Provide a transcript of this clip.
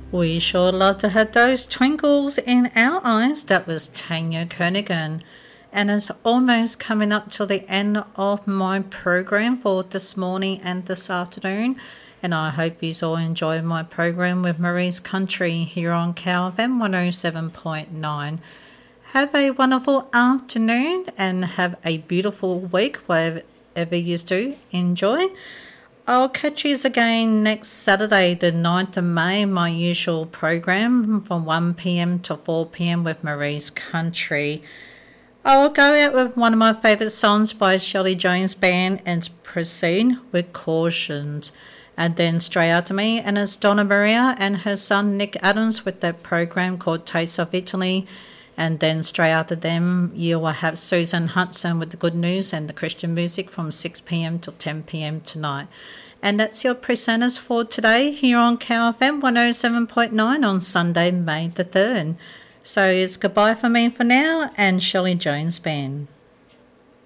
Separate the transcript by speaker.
Speaker 1: We sure love to have those twinkles in our eyes. That was Tanya Kernigan. And it's almost coming up to the end of my program for this morning and this afternoon. And I hope you all enjoy my program with Marie's Country here on KFM 107.9. Have a wonderful afternoon and have a beautiful week, whatever you do. Enjoy. I'll catch you again next Saturday, the 9th of May, my usual program from 1 p.m. to 4 p.m. with Marie's Country. I'll go out with one of my favourite songs by Shelley Jones Band and proceed with Cautions. And then straight after me, and it's Donna Maria and her son Nick Adams with their program called Taste of Italy. And then straight after them, you will have Susan Hudson with the good news and the Christian music from 6 p.m. till 10 p.m. tonight. And that's your presenters for today here on KFM 107.9 on Sunday, May the 3rd. So it's goodbye for me for now and Shelley Jones Band.